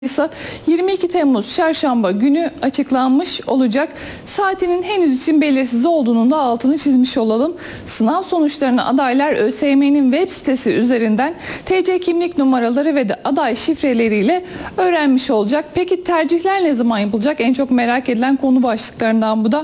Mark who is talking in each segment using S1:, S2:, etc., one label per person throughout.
S1: ise 22 Temmuz Çarşamba günü açıklanmış olacak. Saatinin henüz için belirsiz olduğunun da altını çizmiş olalım. Sınav sonuçlarını adaylar ÖSYM'nin web sitesi üzerinden TC kimlik numaraları ve de aday şifreleriyle öğrenmiş olacak. Peki tercihler ne zaman yapılacak? En çok merak edilen konu başlıklarından bu da.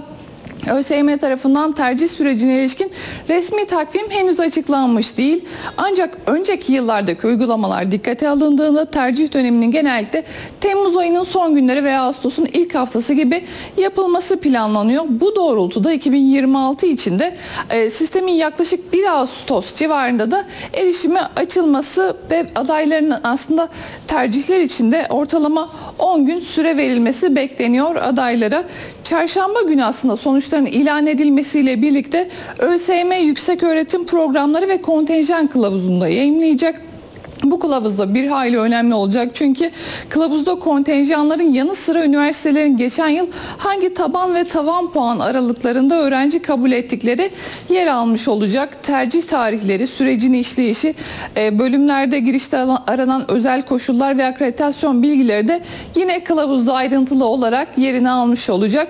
S1: ÖSYM tarafından tercih sürecine ilişkin resmi takvim henüz açıklanmış değil. Ancak önceki yıllardaki uygulamalar dikkate alındığında tercih döneminin genellikle Temmuz ayının son günleri veya Ağustos'un ilk haftası gibi yapılması planlanıyor. Bu doğrultuda 2026 için de sistemin yaklaşık 1 Ağustos civarında da erişime açılması ve adayların aslında tercihler için de ortalama 10 gün süre verilmesi bekleniyor adaylara. Çarşamba günü aslında sonuçların ilan edilmesiyle birlikte ÖSYM Yükseköğretim Programları ve Kontenjan Kılavuzu'nu da yayımlayacak. Bu kılavuz da bir hayli önemli olacak çünkü kılavuzda kontenjanların yanı sıra üniversitelerin geçen yıl hangi taban ve tavan puan aralıklarında öğrenci kabul ettikleri yer almış olacak. Tercih tarihleri, sürecin işleyişi, bölümlerde girişte aranan özel koşullar ve akreditasyon bilgileri de yine kılavuzda ayrıntılı olarak yerini almış olacak.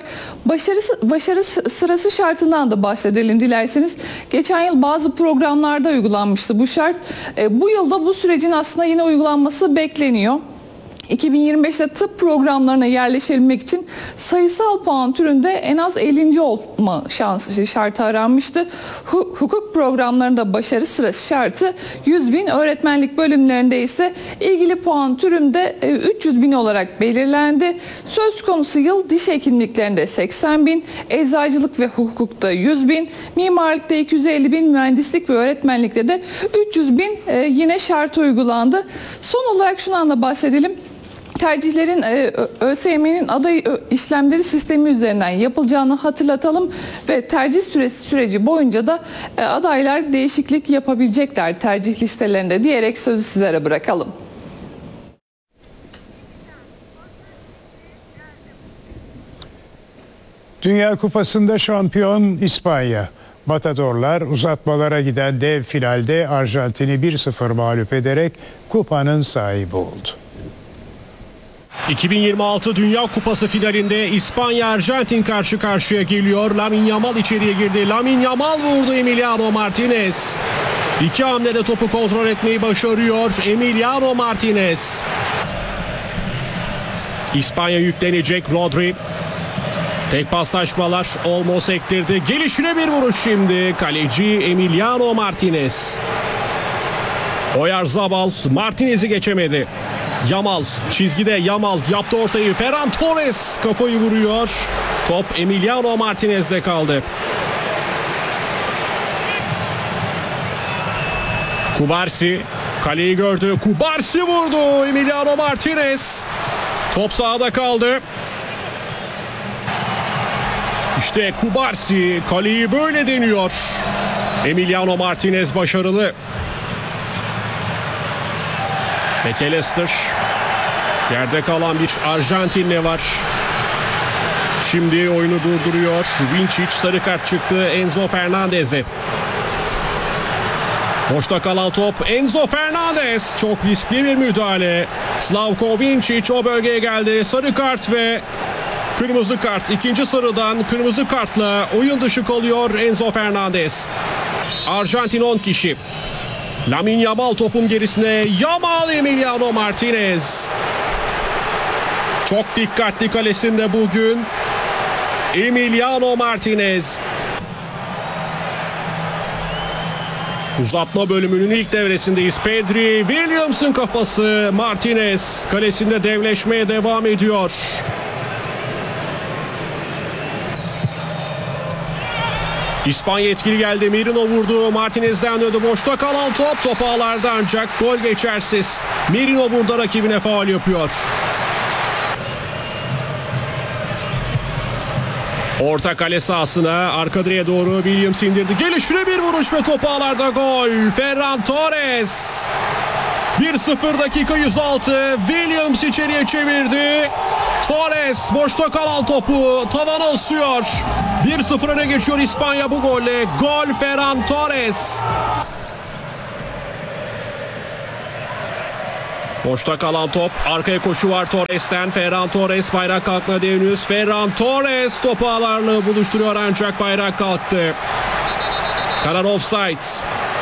S1: Başarı sırası şartından da bahsedelim dilerseniz. Geçen yıl bazı programlarda uygulanmıştı bu şart. Bu yılda bu sürecin aslında yine uygulanması bekleniyor. 2025'te tıp programlarına yerleşebilmek için sayısal puan türünde en az 50. olma şartı aranmıştı. Hukuk programlarında başarı sırası şartı 100.000, öğretmenlik bölümlerinde ise ilgili puan türünde 300.000 olarak belirlendi. Söz konusu yıl diş hekimliklerinde 80.000, eczacılık ve hukukta 100.000, mimarlıkta 250.000, mühendislik ve öğretmenlikte de 300.000 yine şartı uygulandı. Son olarak şundan da bahsedelim. Tercihlerin ÖSYM'nin aday işlemleri sistemi üzerinden yapılacağını hatırlatalım ve tercih süreci boyunca da adaylar değişiklik yapabilecekler tercih listelerinde diyerek sözü sizlere bırakalım.
S2: Dünya Kupası'nda şampiyon İspanya. Matadorlar uzatmalara giden dev finalde Arjantin'i 1-0 mağlup ederek kupanın sahibi oldu.
S3: 2026 Dünya Kupası finalinde İspanya-Arjantin karşı karşıya geliyor. Lamine Yamal içeriye girdi. Lamine Yamal vurdu Emiliano Martinez. İki hamlede topu kontrol etmeyi başarıyor Emiliano Martinez. İspanya yüklenecek Rodri. Tek paslaşmalar Olmo sektirdi. Gelişine bir vuruş şimdi. Kaleci Emiliano Martinez. Oyarzabal Martinez'i geçemedi. Yamal çizgide, Yamal yaptı ortayı. Ferran Torres kafayı vuruyor. Top Emiliano Martinez'de kaldı. Kubarsi kaleyi gördü. Kubarsi vurdu. Emiliano Martinez. Top sahada kaldı. İşte Kubarsi kaleyi böyle deniyor. Emiliano Martinez başarılı. McAllister. Yerde kalan bir Arjantinli var. Şimdi oyunu durduruyor. Vinčić sarı kart çıktı Enzo Fernandez'e. Boşta kalan top Enzo Fernandez. Çok riskli bir müdahale. Slavko Vinčić o bölgeye geldi. Sarı kart ve kırmızı kart. İkinci sarıdan kırmızı kartla oyun dışı kalıyor Enzo Fernandez. Arjantin 10 kişi. Lamine Yamal topun gerisine. Yamal Emiliano Martinez. Çok dikkatli kalesinde bugün. Emiliano Martinez. Uzatma bölümünün ilk devresindeyiz. Pedri, Williams'ın kafası. Martinez kalesinde devleşmeye devam ediyor. İspanya etkili geldi. Merino vurdu. Martinez'den döndü. Boşta kalan top ağlarda ancak gol geçersiz. Merino burada rakibine faul yapıyor. Orta kale sahasına arka direğe doğru Williams indirdi. Gelişine bir vuruş ve top ağlarda gol. Ferran Torres. 1-0 dakika 106. Williams içeriye çevirdi. Torres boşta kalan topu tavana asıyor. 1-0 öne geçiyor İspanya bu golle. Gol Ferran Torres. Boşta kalan top, arkaya koşu var Torres'ten. Ferran Torres, bayrak kalkmadı henüz. Ferran Torres topu ağlarla buluşturuyor ancak bayrak kalktı. Karar offside.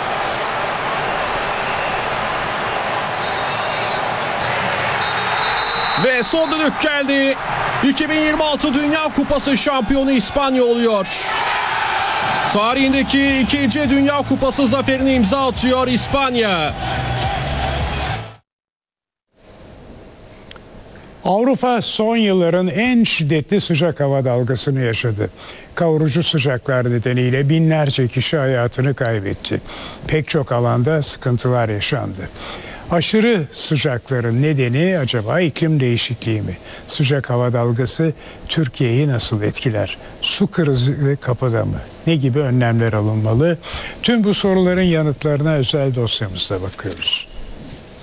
S3: Ve son düdük geldi. 2026 Dünya Kupası şampiyonu İspanya oluyor. Tarihindeki 2. Dünya Kupası zaferini imza atıyor İspanya.
S2: Avrupa son yılların en şiddetli sıcak hava dalgasını yaşadı. Kavurucu sıcaklar nedeniyle binlerce kişi hayatını kaybetti. Pek çok alanda sıkıntılar yaşandı. Aşırı sıcakların nedeni acaba iklim değişikliği mi? Sıcak hava dalgası Türkiye'yi nasıl etkiler? Su krizi kapıda mı? Ne gibi önlemler alınmalı? Tüm bu soruların yanıtlarına özel dosyamızda bakıyoruz.